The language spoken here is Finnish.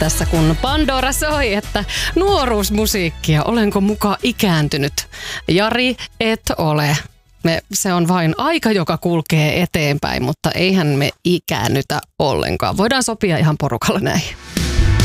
tässä kun Pandora soi, että nuoruusmusiikkia, olenko muka ikääntynyt? Jari, et ole. Se on vain aika, joka kulkee eteenpäin, mutta eihän me ikäännytä ollenkaan. Voidaan sopia ihan porukalla näin.